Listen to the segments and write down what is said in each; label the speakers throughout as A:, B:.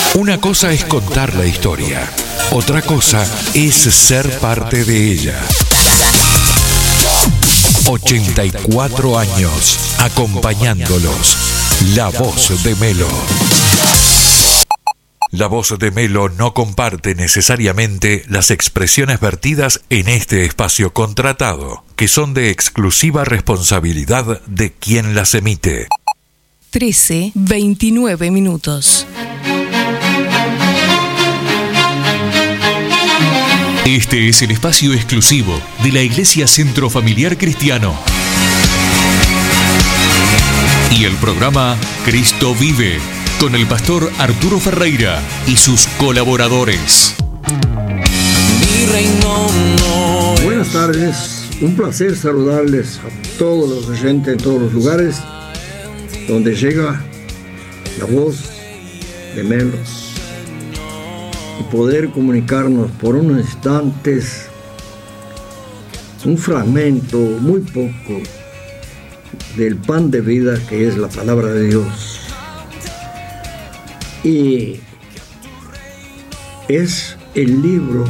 A: Una cosa es contar la historia, otra cosa es ser parte de ella. 84 años acompañándolos. La Voz de Melo. La Voz de Melo no comparte necesariamente las expresiones vertidas en este espacio contratado, que son de exclusiva responsabilidad de quien las emite.
B: 13:29 minutos.
A: Este es el espacio exclusivo de la Iglesia Centro Familiar Cristiano. Y el programa Cristo Vive, con el pastor Arturo Ferreira y sus colaboradores.
C: Buenas tardes, un placer saludarles a todos los oyentes en todos los lugares donde llega la voz de Melo y poder comunicarnos por unos instantes un fragmento muy poco del pan de vida que es la palabra de Dios. Y es el libro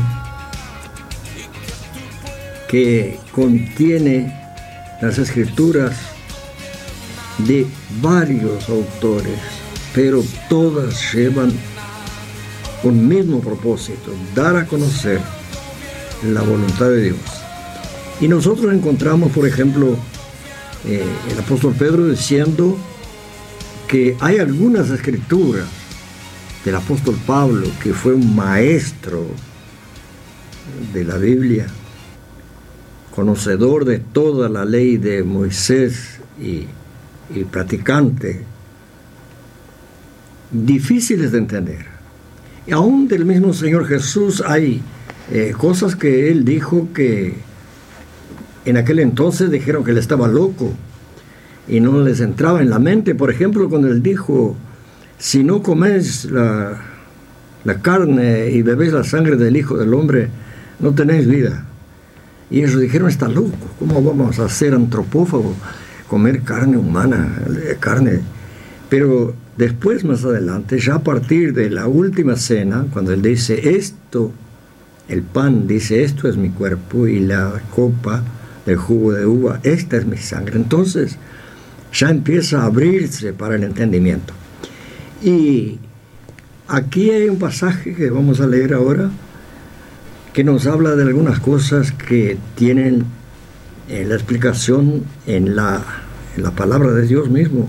C: que contiene las escrituras de varios autores, pero todas llevan un mismo propósito: dar a conocer la voluntad de Dios. Y nosotros encontramos, por ejemplo, el apóstol Pedro diciendo que hay algunas escrituras del apóstol Pablo, que fue un maestro de la Biblia, conocedor de toda la ley de Moisés y practicante, difíciles de entender. Y aún del mismo Señor Jesús hay cosas que él dijo que en aquel entonces dijeron que él estaba loco y no les entraba en la mente. Por ejemplo, cuando él dijo: si no coméis la carne y bebéis la sangre del Hijo del Hombre, no tenéis vida. Y ellos dijeron: está loco, ¿cómo vamos a ser antropófagos, comer carne humana, carne? Pero después, más adelante, ya a partir de la última cena, cuando él dice esto, el pan dice: esto es mi cuerpo, y la copa del jugo de uva, esta es mi sangre. Entonces ya empieza a abrirse para el entendimiento. Y aquí hay un pasaje que vamos a leer ahora, que nos habla de algunas cosas que tienen la explicación en la palabra de Dios mismo.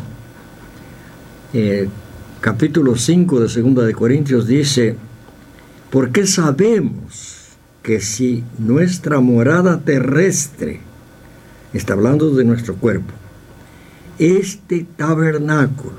C: Capítulo 5 de 2 de Corintios dice: porque sabemos que si nuestra morada terrestre, está hablando de nuestro cuerpo, este tabernáculo,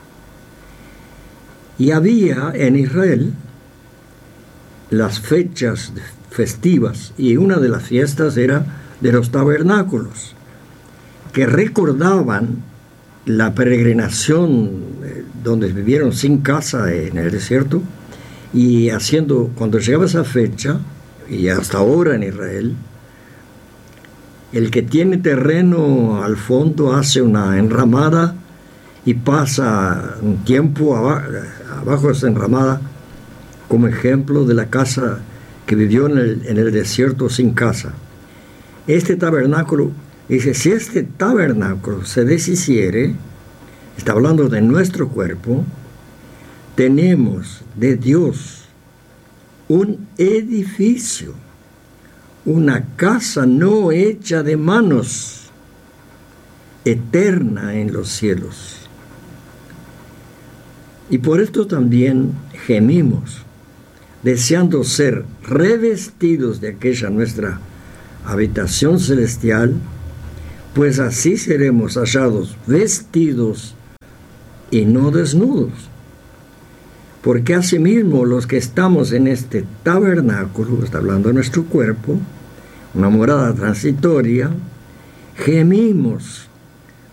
C: y había en Israel las fechas festivas, y una de las fiestas era de los tabernáculos, que recordaban la peregrinación donde vivieron sin casa en el desierto, y cuando llegaba esa fecha, y hasta ahora en Israel, el que tiene terreno al fondo hace una enramada y pasa un tiempo abajo de esa enramada, como ejemplo de la casa que vivió en el desierto sin casa. Este tabernáculo, dice, si este tabernáculo se deshiciere, está hablando de nuestro cuerpo, tenemos de Dios un edificio, una casa no hecha de manos, eterna en los cielos. Y por esto también gemimos, deseando ser revestidos de aquella nuestra habitación celestial, pues así seremos hallados vestidos y no desnudos. Porque asimismo los que estamos en este tabernáculo, está hablando de nuestro cuerpo, una morada transitoria, gemimos